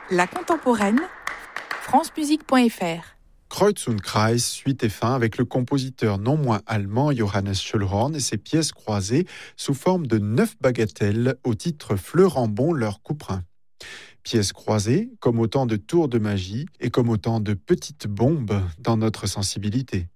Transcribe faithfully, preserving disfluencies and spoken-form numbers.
La contemporaine, francemusique point f r. Kreuz und Kreis, suite et fin avec le compositeur non moins allemand Johannes Schöllhorn et ses pièces croisées sous forme de neuf bagatelles au titre Fleurambon leur couperin. Pièces croisées comme autant de tours de magie et comme autant de petites bombes dans notre sensibilité.